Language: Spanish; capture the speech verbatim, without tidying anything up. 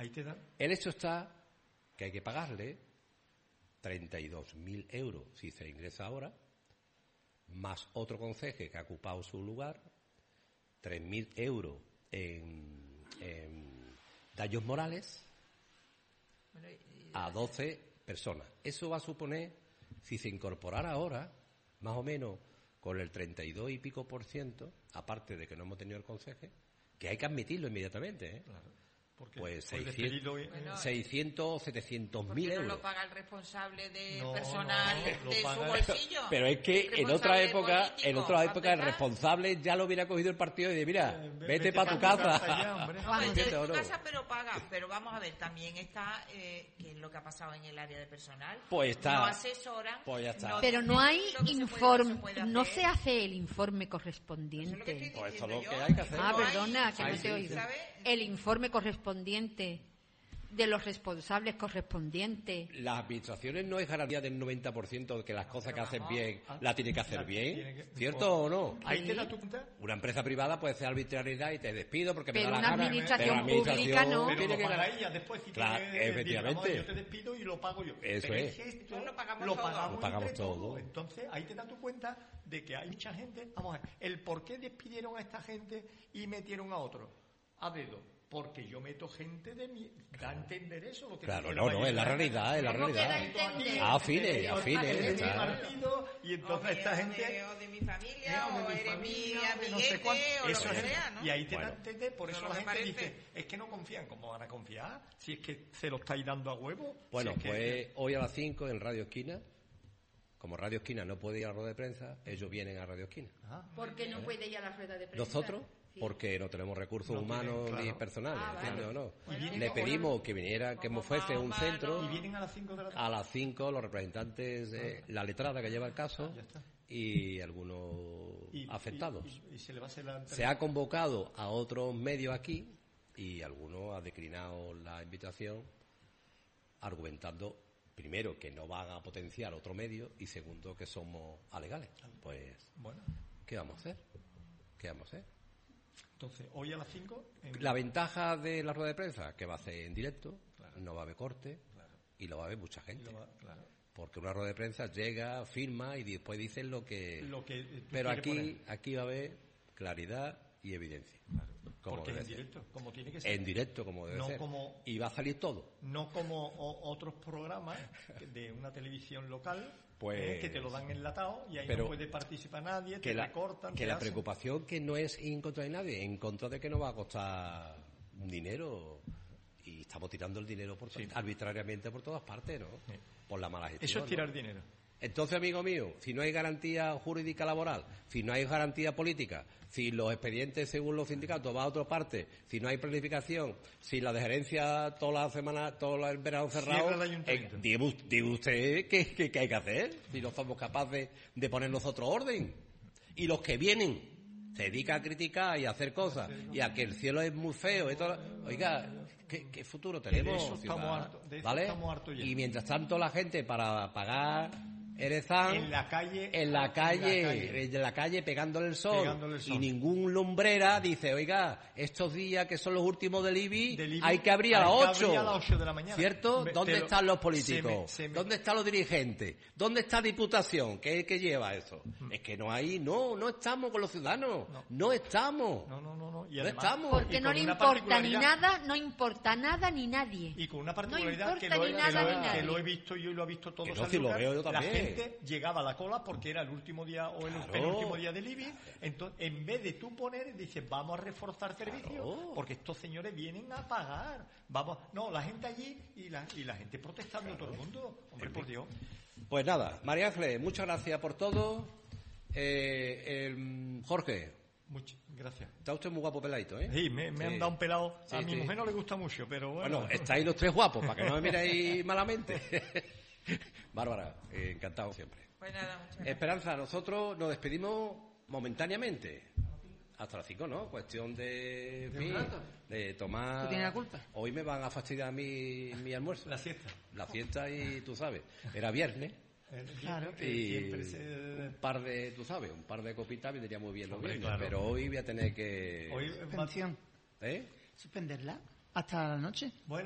Ahí te da. El hecho está que hay que pagarle treinta y dos mil euros si se ingresa ahora, más otro conceje que ha ocupado su lugar, tres mil euros en, en daños morales a doce personas. Eso va a suponer, si se incorporara ahora, más o menos con el treinta y dos y pico por ciento, aparte de que no hemos tenido el conceje, que hay que admitirlo inmediatamente, ¿eh? Claro. Porque pues seiscientos, bueno, seiscientos, setecientos mil euros. No lo paga el responsable de no, personal no, no, de paga, su bolsillo. Pero es que en otra época, político, en otra época el responsable ya lo hubiera cogido el partido y de mira, eh, vete, vete para tu casa. casa ya, no, vete de tu casa, pero paga. Pero vamos a ver, también está eh, qué es lo que ha pasado en el área de personal. Pues está. No asesoran. Pues ya está. No, pero no hay informe, no, se, no se hace el informe correspondiente. Eso pues esto es lo que hay que hacer. Ah, perdona, que Ay, no te he sí, oído. ¿sabe? El informe correspondiente de los responsables correspondientes. Las administraciones no es garantía del noventa por ciento de que las cosas que hacen bien la tienen que hacer bien, ¿cierto o no? ¿Ahí te da tu cuenta? Una empresa privada puede hacer arbitrariedad y te despido porque pero me da una la gana. Administración pero una administración pública no. Pero tiene lo que paga ganar. ella después. Si claro, tiene, efectivamente. Yo te despido y lo pago yo. Eso pero es. es esto, lo pagamos, lo todo. pagamos, lo pagamos todo. todo. Entonces ahí te das tu cuenta de que hay mucha gente. Vamos a ver, el por qué despidieron a esta gente y metieron a otro a dedo. Porque yo meto gente de mi... Da a entender eso. Lo que claro, no, no, es la realidad, es la realidad. Afine, afine. Y entonces esta gente... O de mi familia, o eres mi amiguete, o lo que sea, ¿no? Y ahí te da a entender, por eso la gente dice, es que no confían. ¿Cómo van a confiar? Si es que se lo estáis dando a huevo. Bueno, pues hoy a las cinco en Radio Esquina, como Radio Esquina no puede ir a la rueda de prensa, ellos vienen a Radio Esquina. ¿Por qué no puede ir a la rueda de prensa? ¿Nosotros? Porque no tenemos recursos no humanos tienen, claro. ni personales, ah, ¿entiendes vale. o no? Bueno, le pedimos que viniera, que me fuese un centro. ¿Y vienen a las cinco de la tarde? A las cinco los representantes, eh, la letrada que lleva el caso ah, y algunos y, afectados. Y, y, y se, le va a hacer la se ha convocado a otros medios aquí y algunos han declinado la invitación argumentando, primero, que no van a potenciar otro medio y segundo, que somos alegales. Pues, bueno, ¿qué vamos a hacer? ¿Qué vamos a hacer? Entonces, hoy a las cinco... En... La ventaja de la rueda de prensa, que va a ser en directo, claro. no va a haber corte, claro. y lo va a ver mucha gente. Va, claro. Porque una rueda de prensa llega, firma y después dicen lo que... Lo que Pero aquí, aquí va a haber claridad y evidencia. Claro. Como Porque debe en ser. directo, como tiene que ser. En directo, como debe no ser. Como, y va a salir todo. No como o, otros programas de una televisión local pues, eh, que te lo dan enlatado y ahí no puede participar nadie, te la, recortan. Que te la hacen... preocupación que no es en contra de nadie, en contra de que no va a costar un dinero y estamos tirando el dinero por sí. arbitrariamente por todas partes, ¿no? Sí. Por la mala gestión. Eso es tirar ¿no? dinero. Entonces, amigo mío, si no hay garantía jurídica laboral, si no hay garantía política, si los expedientes según los sindicatos van a otra parte, si no hay planificación, si la de gerencia toda la semana, todo el verano cerrado, eh, diga, diga usted qué, qué, qué hay que hacer, si no somos capaces de poner nosotros orden. Y los que vienen se dedican a criticar y a hacer cosas, y a que el cielo es muy feo, y todo, oiga, ¿qué, qué futuro tenemos? De eso estamos hartos, de eso ¿vale? estamos hartos ya. Y mientras tanto la gente para pagar Erezán, en la calle, en la calle, en la calle, en la calle pegándole, el sol, pegándole el sol, y ningún lumbrera dice, oiga, estos días que son los últimos del I B I, del I B I hay que abrir a las ocho, de la mañana. ¿Cierto? Me, ¿Dónde lo, están los políticos? Se me, se me... ¿Dónde están los dirigentes? ¿Dónde está Diputación? ¿Qué es el que lleva eso? Mm. Es que no hay, no, no estamos con los ciudadanos, no, no estamos. No, no, no, no. Y no además, estamos. Porque no le importa ni nada, no importa nada ni nadie. Y con una particularidad no que, lo he, nada, que, lo, que lo he visto yo y lo ha visto todos. No, si lo veo yo también. La gente llegaba a la cola porque era el último día o el claro. penúltimo día del I B I, entonces en vez de tú poner, dices, vamos a reforzar servicios, claro. porque estos señores vienen a pagar, vamos, no, la gente allí y la, y la gente protestando, claro. todo el mundo, hombre, por Dios. Pues nada, María Ángeles, muchas gracias por todo. Eh, eh, Jorge, muchas gracias. Está usted muy guapo peladito, ¿eh? Sí, me, me sí. han dado un pelado. Sí, a mi sí. mujer no le gusta mucho, pero bueno. Bueno, estáis los tres guapos, para que no me miréis malamente. Bárbara, eh, encantado siempre. Pues nada, muchas gracias. Esperanza, nosotros nos despedimos momentáneamente. Hasta las cinco, ¿no? Cuestión de... ¿De, de tomar... ¿Tú tienes la culpa? Hoy me van a fastidiar mi, mi almuerzo. La siesta. La siesta y tú sabes. Era viernes. Claro, que y siempre se... un par de, tú sabes, un par de copitas vendría muy bien los Hombre, viernes, claro. pero hoy voy a tener que... Hoy Suspensión. ¿Eh? Suspenderla hasta la noche. Bueno,